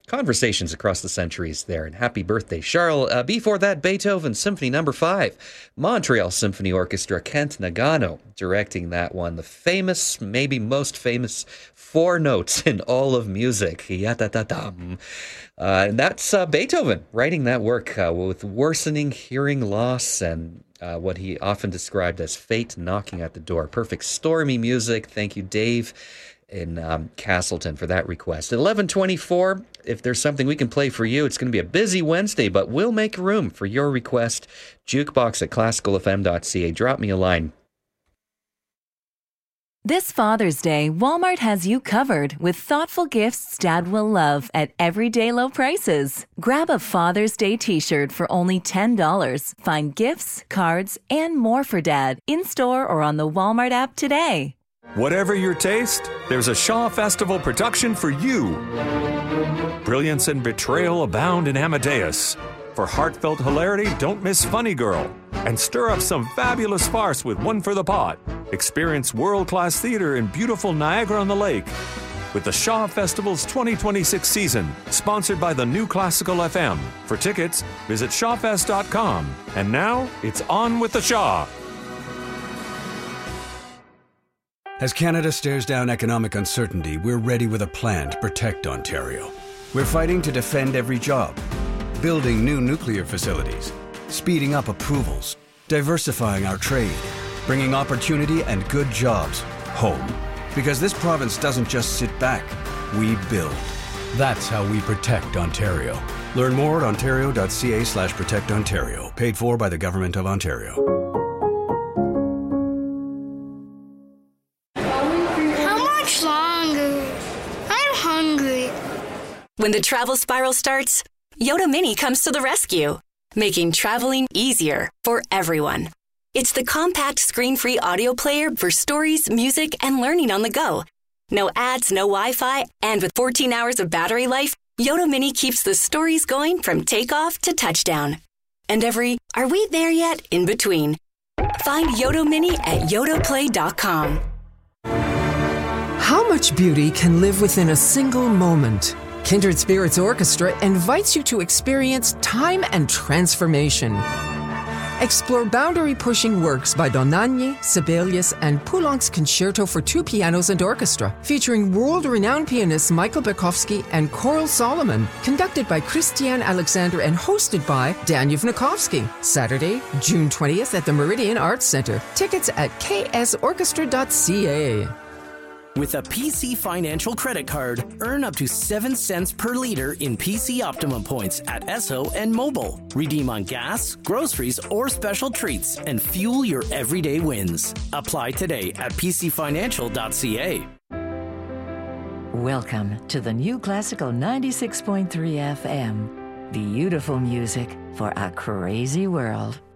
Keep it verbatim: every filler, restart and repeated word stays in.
conversations across the centuries there. And happy birthday, Charles. Uh, before that, Beethoven Symphony Number Five, Montreal Symphony Orchestra, Kent Nagano directing that one. The famous, maybe most famous four notes in all of music. Ya-da-da-dum. Uh, and that's uh, Beethoven writing that work uh, with worsening hearing loss and uh, what he often described as fate knocking at the door. Perfect stormy music. Thank you, Dave in um, Castleton, for that request. At eleven twenty-four, if there's something we can play for you, it's going to be a busy Wednesday, but we'll make room for your request. Jukebox at classical f m dot c a. Drop me a line. This Father's Day, Walmart has you covered with thoughtful gifts Dad will love at everyday low prices. Grab a Father's Day t-shirt for only ten dollars. Find gifts, cards, and more for Dad in-store or on the Walmart app today. Whatever your taste, there's a Shaw Festival production for you. Brilliance and betrayal abound in Amadeus. For heartfelt hilarity, don't miss Funny Girl. And stir up some fabulous farce with One for the Pot. Experience world-class theater in beautiful Niagara-on-the-Lake. With the Shaw Festival's twenty twenty-six season, sponsored by the New Classical F M. For tickets, visit shawfest dot com. And now, it's on with the Shaw. As Canada stares down economic uncertainty, we're ready with a plan to protect Ontario. We're fighting to defend every job, building new nuclear facilities, speeding up approvals, diversifying our trade, bringing opportunity and good jobs home. Because this province doesn't just sit back, we build. That's how we protect Ontario. Learn more at ontario dot c a slash protect ontario. Paid for by the Government of Ontario. When the travel spiral starts, Yoda Mini comes to the rescue, making traveling easier for everyone. It's the compact screen-free audio player for stories, music, and learning on the go. No ads, no Wi-Fi, and with fourteen hours of battery life, Yoda Mini keeps the stories going from takeoff to touchdown. And every "are we there yet?" in between. Find Yoda Mini at yoda play dot com. How much beauty can live within a single moment? Kindred Spirits Orchestra invites you to experience time and transformation. Explore boundary-pushing works by Dohnányi, Sibelius, and Poulenc's Concerto for Two Pianos and Orchestra, featuring world-renowned pianists Michael Berkowski and Coral Solomon, conducted by Christiane Alexander and hosted by Dan Yevnikovsky. Saturday, June twentieth at the Meridian Arts Center. Tickets at k s orchestra dot c a. With a P C Financial credit card, earn up to seven cents per liter in P C Optimum points at Esso and Mobile. Redeem on gas, groceries, or special treats and fuel your everyday wins. Apply today at p c financial dot c a. Welcome to the New Classical ninety-six point three F M. Beautiful music for a crazy world.